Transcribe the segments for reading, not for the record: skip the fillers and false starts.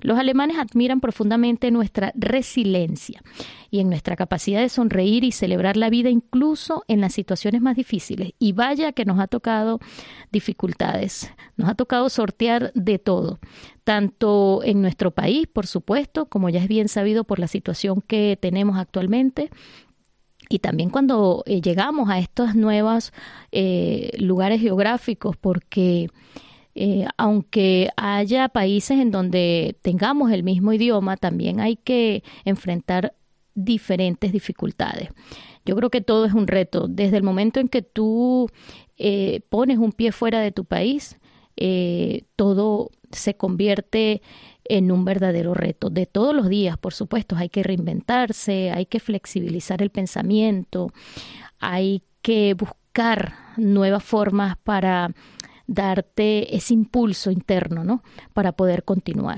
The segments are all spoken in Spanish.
Los alemanes admiran profundamente nuestra resiliencia y en nuestra capacidad de sonreír y celebrar la vida incluso en las situaciones más difíciles. Y vaya que nos ha tocado dificultades, nos ha tocado sortear de todo, tanto en nuestro país, por supuesto, como ya es bien sabido por la situación que tenemos actualmente, y también cuando llegamos a estos nuevos lugares geográficos, porque aunque haya países en donde tengamos el mismo idioma, también hay que enfrentar diferentes dificultades. Yo creo que todo es un reto. Desde el momento en que tú pones un pie fuera de tu país, todo se convierte en un verdadero reto. De todos los días, por supuesto, hay que reinventarse, hay que flexibilizar el pensamiento, hay que buscar nuevas formas para darte ese impulso interno, ¿no? Para poder continuar.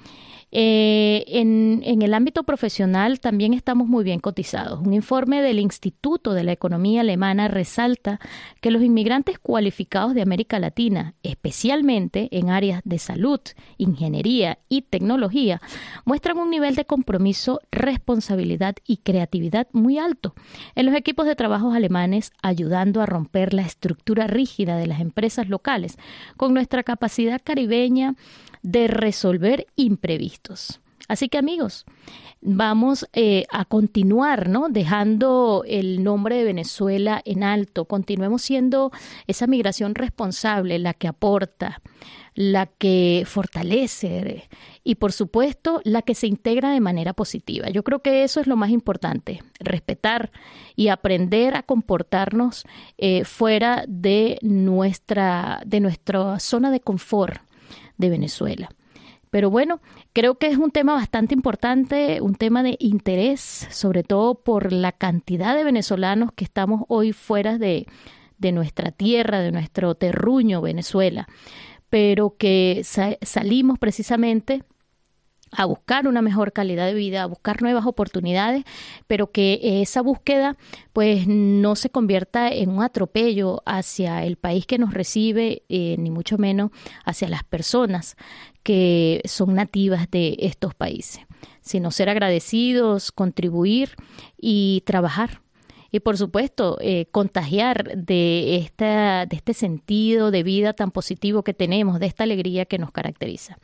En el ámbito profesional también estamos muy bien cotizados. Un informe del Instituto de la Economía Alemana resalta que los inmigrantes cualificados de América Latina, especialmente en áreas de salud, ingeniería y tecnología, muestran un nivel de compromiso, responsabilidad y creatividad muy alto en los equipos de trabajo alemanes, ayudando a romper la estructura rígida de las empresas locales con nuestra capacidad caribeña de resolver imprevistos. Así que, amigos, vamos a continuar, ¿no? Dejando el nombre de Venezuela en alto. Continuemos siendo esa migración responsable, la que aporta, la que fortalece y, por supuesto, la que se integra de manera positiva. Yo creo que eso es lo más importante, respetar y aprender a comportarnos fuera de nuestra zona de confort de Venezuela. Pero bueno, creo que es un tema bastante importante, un tema de interés, sobre todo por la cantidad de venezolanos que estamos hoy fuera de nuestra tierra, de nuestro terruño Venezuela, pero que salimos precisamente a buscar una mejor calidad de vida, a buscar nuevas oportunidades, pero que esa búsqueda pues no se convierta en un atropello hacia el país que nos recibe, ni mucho menos hacia las personas que son nativas de estos países, sino ser agradecidos, contribuir y trabajar. Y por supuesto, contagiar de este sentido de vida tan positivo que tenemos, de esta alegría que nos caracteriza.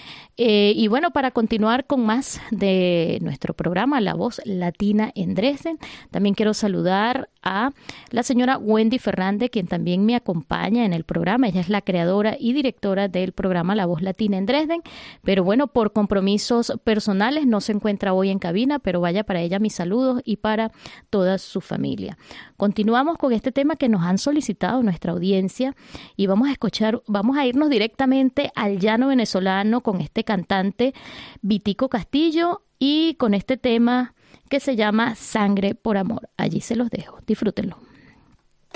Y bueno, para continuar con más de nuestro programa La Voz Latina en Dresden, también quiero saludar a la señora Wendy Fernández, quien también me acompaña en el programa. Ella es la creadora y directora del programa La Voz Latina en Dresden, pero bueno, por compromisos personales no se encuentra hoy en cabina, pero vaya para ella mis saludos y para toda su familia. Continuamos con este tema que nos han solicitado nuestra audiencia y vamos a irnos directamente al llano venezolano con este cantante Vitico Castillo y con este tema que se llama Sangre por Amor. Allí se los dejo. Disfrútenlo.